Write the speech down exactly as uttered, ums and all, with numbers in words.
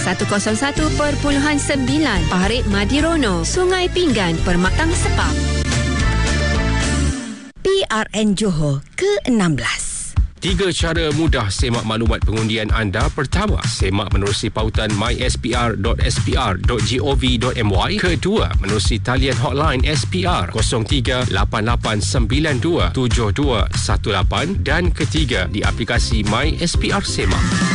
seratus satu perpuluhan sembilan Parit Madirono, Sungai Pinggan, Permatang Sepang. P R N Johor ke enam belas. Tiga cara mudah semak maklumat pengundian anda. Pertama, semak menerusi pautan my s p r dot s p r dot gov dot m y. Kedua, menerusi talian hotline S P R kosong tiga lapan lapan sembilan dua tujuh dua satu lapan. Dan ketiga, di aplikasi My S P R Semak.